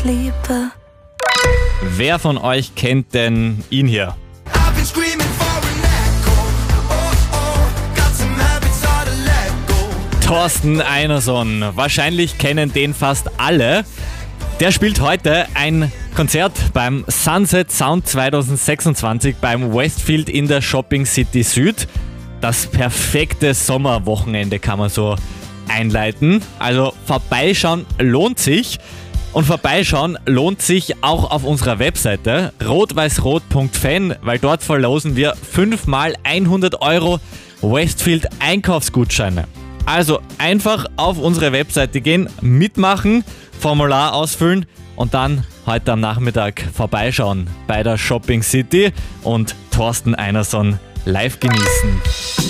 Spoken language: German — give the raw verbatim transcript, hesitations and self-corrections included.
Liebe. Wer von euch kennt denn ihn hier? Thorsten Einerson. Wahrscheinlich kennen den fast alle. Der spielt heute ein Konzert beim Sunset Sound zwanzig sechsundzwanzig beim Westfield in der Shopping City Süd. Das perfekte Sommerwochenende kann man so einleiten. Also vorbeischauen lohnt sich. Und vorbeischauen lohnt sich auch auf unserer Webseite rot-weiß-rot punkt fan, weil dort verlosen wir fünfmal hundert Euro Westfield Einkaufsgutscheine. Also einfach auf unsere Webseite gehen, mitmachen, Formular ausfüllen und dann heute am Nachmittag vorbeischauen bei der Shopping City und Thorsten Einerson live genießen.